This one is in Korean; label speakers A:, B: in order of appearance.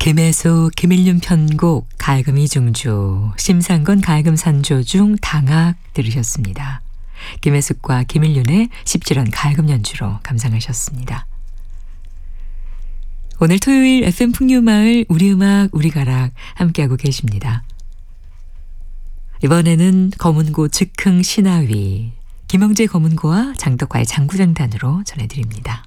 A: 김혜수, 김일륜 편곡, 가야금 이중주, 심상건 가야금 산조 중 당악 들으셨습니다. 김혜숙과 김일륜의 17원 가야금 연주로 감상하셨습니다. 오늘 토요일 FM 풍류마을 우리음악 우리가락 함께하고 계십니다. 이번에는 검은고 즉흥 신화위, 김영재 검은고와 장덕화의 장구장단으로 전해드립니다.